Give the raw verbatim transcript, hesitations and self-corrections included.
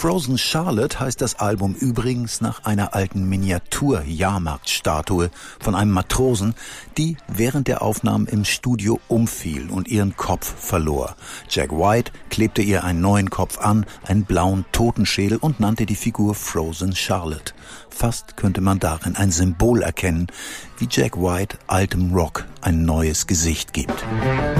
Frozen Charlotte heißt das Album übrigens nach einer alten Miniatur-Jahrmarktstatue von einem Matrosen, die während der Aufnahmen im Studio umfiel und ihren Kopf verlor. Jack White klebte ihr einen neuen Kopf an, einen blauen Totenschädel, und nannte die Figur Frozen Charlotte. Fast könnte man darin ein Symbol erkennen, wie Jack White altem Rock ein neues Gesicht gibt.